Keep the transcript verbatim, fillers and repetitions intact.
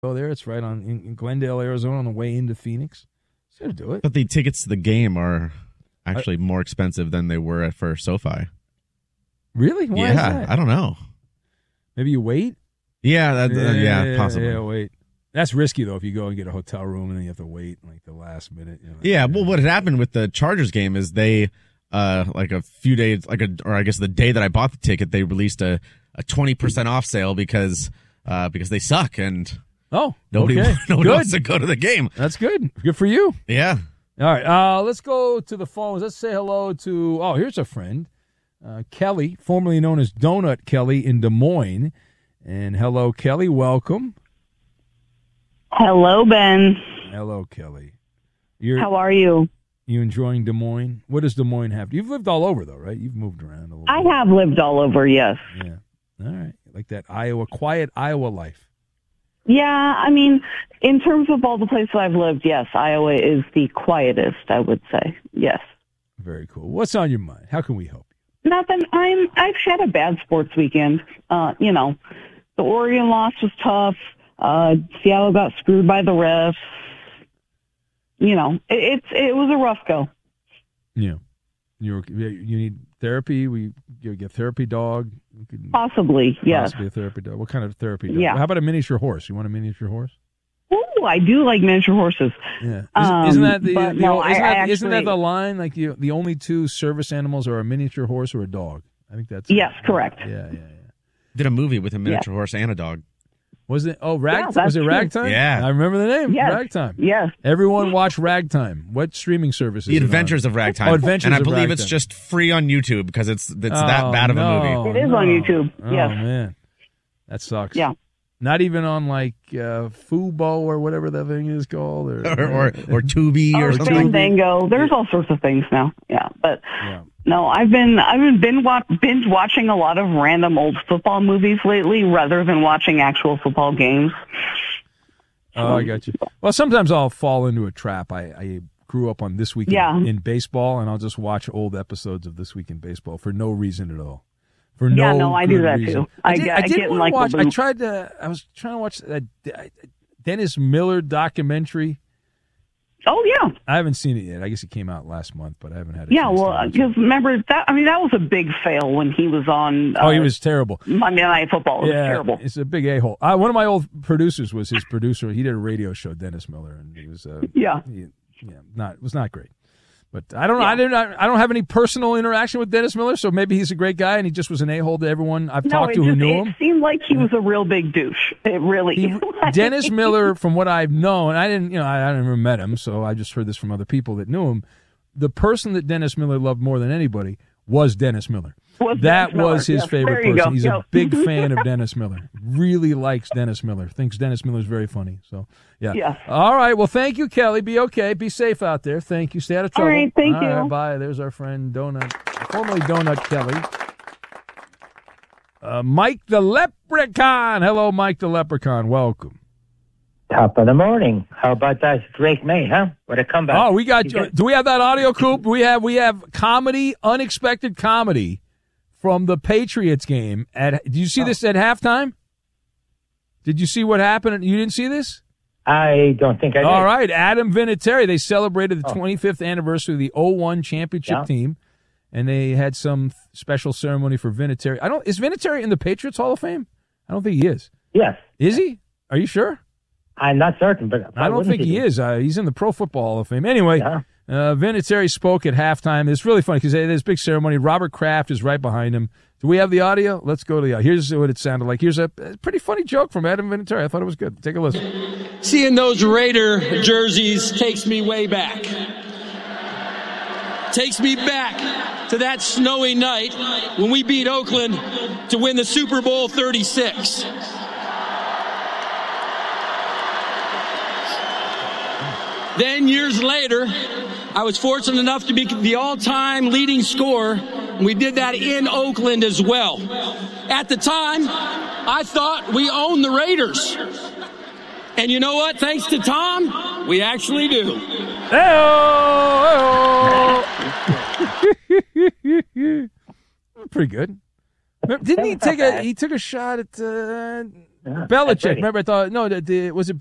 go there. It's right on in Glendale, Arizona, on the way into Phoenix. So do it. But the tickets to the game are actually more expensive than they were at for SoFi. Really? Why yeah, is that? I don't know. Maybe you wait? Yeah, that, uh, yeah, yeah, possibly. Yeah, wait. That's risky, though, if you go and get a hotel room and then you have to wait like the last minute. You know, yeah, well, what had happened with the Chargers game is they, uh, like a few days, like a, or I guess the day that I bought the ticket, they released a, a twenty percent off sale because, uh, because they suck and oh, nobody, okay. nobody Good. wants to go to the game. That's good. Good for you. Yeah. All right, uh, let's go to the phones. Let's say hello to, oh, here's a friend, uh, Kelly, formerly known as Donut Kelly in Des Moines. And hello, Kelly. Welcome. Hello, Ben. Hello, Kelly. You're, How are you? You enjoying Des Moines? What does Des Moines have? You've lived all over, though, right? You've moved around a little I bit. have lived all over, yes. Yeah. All right. Like that Iowa, quiet Iowa life. Yeah, I mean, in terms of all the places I've lived, yes, Iowa is the quietest, I would say. Yes. Very cool. What's on your mind? How can we help you? Nothing. I'm. I've had a bad sports weekend. Uh, you know, the Oregon loss was tough. Uh, Seattle got screwed by the refs. You know, it, it's it was a rough go. Yeah. You you need therapy? We you get therapy dog? You could Possibly, yes. Possibly a therapy dog. What kind of therapy dog? Yeah. How about a miniature horse? You want a miniature horse? Oh, I do like miniature horses. Yeah. Isn't, Um, isn't that the, but the no, isn't, I- that, I isn't that actually- the line? Like the the only two service animals are a miniature horse or a dog. I think that's Yes, correct. Yeah, yeah, yeah. Did a movie with a miniature horse and a dog. Was it? Oh, rag. Yeah, was that's it true. Ragtime? Yeah. I remember the name. Yes. Ragtime. Yes. Everyone watch Ragtime. What streaming service is The it on? Adventures of Ragtime. Oh, Adventures and I of believe Ragtime. it's just free on YouTube because it's it's Oh, that bad of a no, movie. It is no. on YouTube, Oh yes. man, that sucks. Yeah. Not even on like uh, Fubo or whatever that thing is called, or Or or, or Tubi or Or something. Fandango. There's all sorts of things now. Yeah, but Yeah. no, I've been I've been binge, wa- binge watching a lot of random old football movies lately, rather than watching actual football games. Oh, I got you. Well, sometimes I'll fall into a trap. I, I grew up on This Week in, Yeah. in Baseball, and I'll just watch old episodes of This Week in Baseball for no reason at all. For no Yeah, no, I do good that, reason. too. I did, get- I I did get in, want like, to a watch. I loop. tried to. I was trying to watch that Dennis Miller documentary. Oh yeah, I haven't seen it yet. I guess it came out last month, but I haven't had a yeah. chance to Well, watch it. because remember that? I mean, that was a big fail when he was on. Uh, Oh, he was terrible. Monday Night Football. It was Yeah, terrible. it's a big a-hole. Uh, one of my old producers was his producer. He did a radio show, Dennis Miller, and he was uh, Yeah. he, yeah, not it was not great. But I don't know. I didn't. I don't have any personal interaction with Dennis Miller, so maybe he's a great guy, and he just was an a-hole to everyone I've No, talked it to who just, knew it him. seemed like he was a real big douche. It really. He, Dennis Miller, from what I've known, I didn't, you know, I, I never met him, so I just heard this from other people that knew him. The person that Dennis Miller loved more than anybody was Dennis Miller. Was that Dennis Miller. was his Yes, favorite there you person. go. He's Yep. a big fan of Dennis Miller. Really likes Dennis Miller. Thinks Dennis Miller's very funny. So, yeah. Yes. All right. Well, thank you, Kelly. Be okay. Be safe out there. Thank you. Stay out of All trouble. right, thank All you. right, bye. There's our friend Donut, formerly Donut Kelly. Uh, Mike the Leprechaun. Hello, Mike the Leprechaun. Welcome. Top of the morning. How about that Drake May, huh? What a comeback. Oh, we got, You got- do we have that audio, Coop? We have we have comedy, unexpected comedy from the Patriots game. At Did you see this at halftime? Did you see what happened? You didn't see this? I don't think I did. All right, Adam Vinatieri. They celebrated the twenty-fifth anniversary of the oh one championship Yeah. team, and they had some special ceremony for Vinatieri. I don't. Is Vinatieri in the Patriots Hall of Fame? I don't think he is. Yes. Is he? Are you sure? I'm not certain, but I don't think he is. Uh, he's in the Pro Football Hall of Fame. Anyway, Yeah. uh, Vinatieri spoke at halftime. It's really funny because they had this big ceremony. Robert Kraft is right behind him. Do we have the audio? Let's go to the audio. Here's what it sounded like. Here's a, a pretty funny joke from Adam Vinatieri. I thought it was good. Take a listen. Seeing those Raider jerseys takes me way back. Takes me back to that snowy night when we beat Oakland to win the Super Bowl thirty-six. Then years later, I was fortunate enough to be the all-time leading scorer, and we did that in Oakland as well. At the time, I thought we owned the Raiders. And you know what? Thanks to Tom, we actually do. Pretty good. Didn't he take a he took a shot at uh, Yeah, Belichick. Brady. Remember, I thought no, the, the, was it